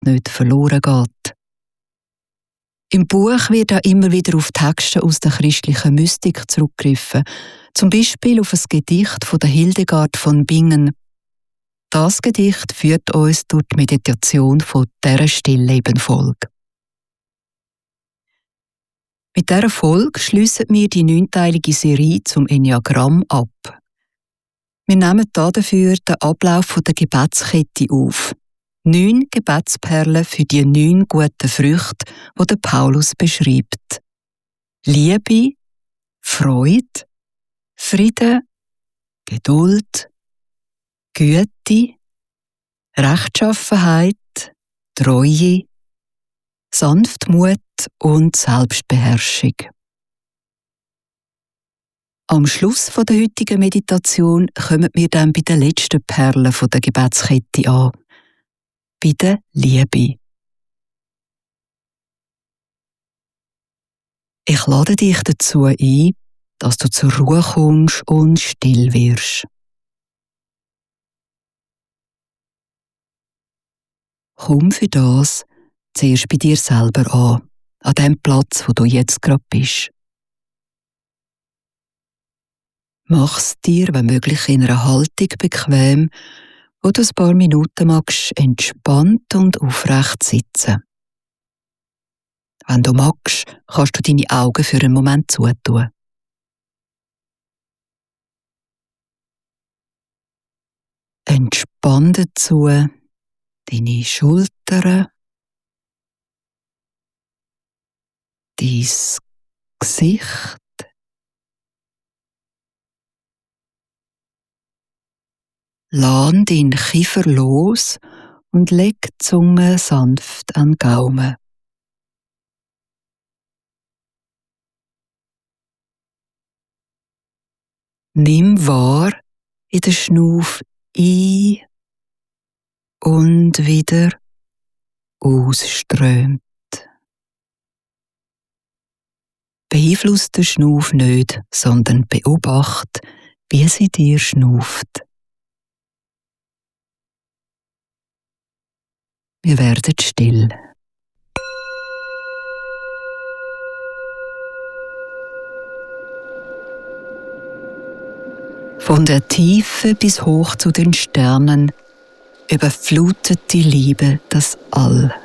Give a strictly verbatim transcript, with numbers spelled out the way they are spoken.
nicht verloren geht. Im Buch wird auch immer wieder auf Texte aus der christlichen Mystik zurückgegriffen, zum Beispiel auf ein Gedicht von der Hildegard von Bingen. Das Gedicht führt uns durch die Meditation von dieser Stillleben-Folge. Mit dieser Folge schliessen wir die neunteilige Serie zum Enneagramm ab. Wir nehmen dafür den Ablauf der Gebetskette auf. Neun Gebetsperlen für die neun guten Früchte, die der Paulus beschreibt. Liebe, Freude, Frieden, Geduld, Güte, Rechtschaffenheit, Treue, Sanftmut und Selbstbeherrschung. Am Schluss der heutigen Meditation kommen wir dann bei den letzten Perlen der Gebetskette an, bei der Liebe. Ich lade dich dazu ein, dass du zur Ruhe kommst und still wirst. Komm für das zuerst bei dir selber an, an dem Platz, wo du jetzt gerade bist. Mach's dir, wenn möglich, in einer Haltung bequem, wo du ein paar Minuten magst, entspannt und aufrecht sitzen. Wenn du magst, kannst du deine Augen für einen Moment zutun. Entspann dazu deine Schultern, dein Gesicht, lass deinen Kiefer los und leg die Zunge sanft an den Gaumen. Nimm wahr, wie der Schnuff ein und wieder ausströmt. Beeinfluss den Schnuff nicht, sondern beobachte, wie sie dir schnauft. Wir werden still. Von der Tiefe bis hoch zu den Sternen überflutet die Liebe das All.